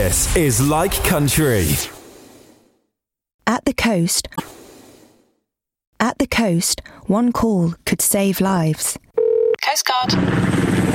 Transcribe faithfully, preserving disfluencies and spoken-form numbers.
This is Like Country. At the coast, at the coast, one call could save lives. Coast Guard.